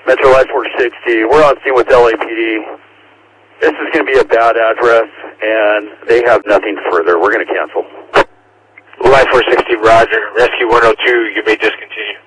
Metro Life 460, we're on scene with LAPD. This is going to be a bad address, and they have nothing further. We're going to cancel. Life 460, roger. Rescue 102, you may discontinue.